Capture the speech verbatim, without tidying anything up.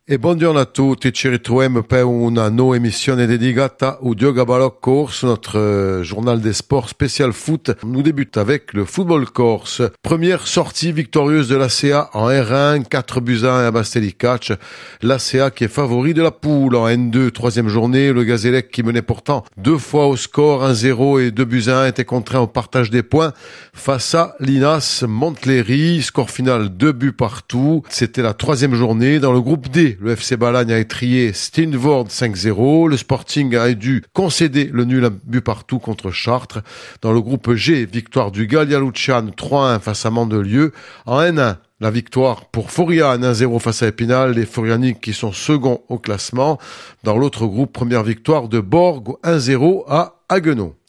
E buongiorno a tutti, ci ritroviamo per una nuova emissione dedicata au Dioga Balok Corse, notre euh, journal des sports spécial foot. Nous débutons avec le football corse. Première sortie victorieuse de l'A C A en R un, quatre buts à un à Bastelicac. L'A C A qui est favori de la poule en N deux, troisième journée. Le Gazélec qui menait pourtant deux fois au score, un zéro et deux buts à un, était contraint au partage des points face à l'I N A S Montléry. Score final, deux buts partout. C'était la troisième journée. Dans le groupe D, le F C Balagne a étrié Steenvoorde cinq zéro. Le Sporting a dû concéder le nul à but partout contre Chartres. Dans le groupe G, victoire du Gallia Luciane trois un face à Mandelieu. En N un, la victoire pour Forian un zéro face à Épinal, les Forianiques qui sont seconds au classement. Dans l'autre groupe, première victoire de Borg un zéro à Haguenau.